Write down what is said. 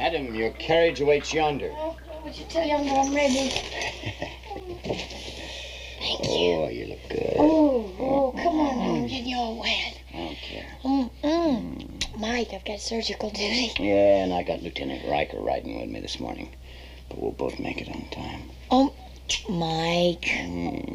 Madam, your carriage awaits yonder. Would you tell Younger I'm ready? Thank you. Oh, you look good. Oh, come on, I'm getting you all wet. I don't care. Mike, I've got surgical duty. Yeah, and I got Lieutenant Riker riding with me this morning. But we'll both make it on time. Oh, Mike.